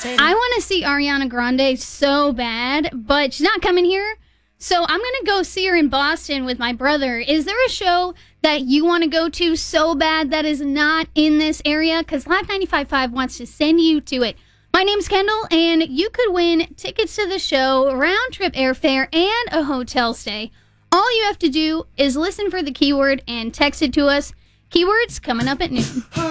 I want to see Ariana Grande so bad, but she's not coming here. So I'm going to go see her in Boston with my brother. Is there a show that you want to go to so bad that is not in this area? Because Live 95.5 wants to send you to it. My name's Kendall, and you could win tickets to the show, round-trip airfare, and a hotel stay. All you have to do is listen for the keyword and text it to us. Keywords coming up at noon.